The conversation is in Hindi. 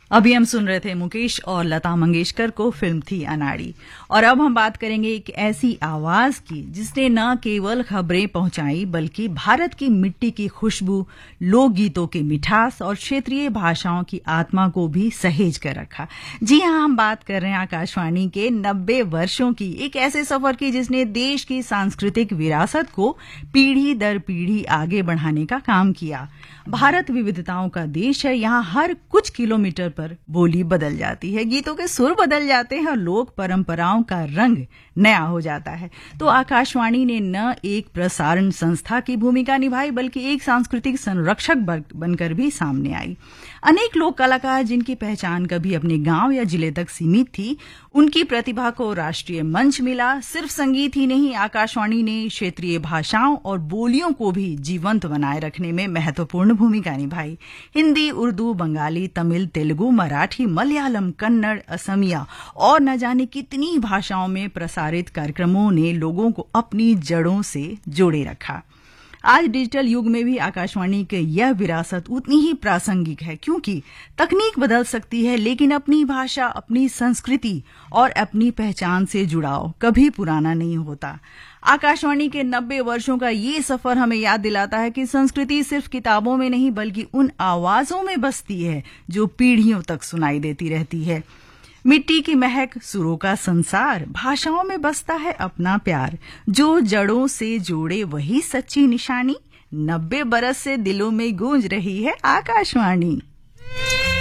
अभी हम सुन रहे थे मुकेश और लता मंगेशकर को, फिल्म थी अनाड़ी। और अब हम बात करेंगे एक ऐसी आवाज की जिसने न केवल खबरें पहुंचाई बल्कि भारत की मिट्टी की खुशबू, लोकगीतों की मिठास और क्षेत्रीय भाषाओं की आत्मा को भी सहेज कर रखा। जी हाँ, हम बात कर रहे हैं आकाशवाणी के 90 वर्षों की, एक ऐसे सफर की जिसने देश की सांस्कृतिक विरासत को पीढ़ी दर पीढ़ी आगे बढ़ाने का काम किया। भारत विविधताओं का देश है, यहाँ हर कुछ किलोमीटर पर बोली बदल जाती है, गीतों के सुर बदल जाते हैं और लोक परंपराओं का रंग नया हो जाता है। तो आकाशवाणी ने न एक प्रसारण संस्था की भूमिका निभाई बल्कि एक सांस्कृतिक संरक्षक बनकर भी सामने आई। अनेक लोक कलाकार जिनकी पहचान कभी अपने गांव या जिले तक सीमित थी, उनकी प्रतिभा को राष्ट्रीय मंच मिला। सिर्फ संगीत ही नहीं, आकाशवाणी ने क्षेत्रीय भाषाओं और बोलियों को भी जीवंत बनाए रखने में महत्वपूर्ण भूमिका निभाई। हिंदी, उर्दू, बंगाली, तमिल, तेलुगु, मराठी, मलयालम, कन्नड़, असमिया और न जाने कितनी भाषाओं में प्रसारित कार्यक्रमों ने लोगों को अपनी जड़ों से जोड़े रखा। आज डिजिटल युग में भी आकाशवाणी की यह विरासत उतनी ही प्रासंगिक है, क्योंकि तकनीक बदल सकती है लेकिन अपनी भाषा, अपनी संस्कृति और अपनी पहचान से जुड़ाव कभी पुराना नहीं होता। आकाशवाणी के 90 वर्षों का ये सफर हमें याद दिलाता है कि संस्कृति सिर्फ किताबों में नहीं बल्कि उन आवाजों में बसती है जो पीढ़ियों तक सुनाई देती रहती है। मिट्टी की महक, सुरों का संसार, भाषाओं में बसता है अपना प्यार, जो जड़ों से जोड़े वही सच्ची निशानी। 90 बरस से दिलों में गूंज रही है आकाशवाणी।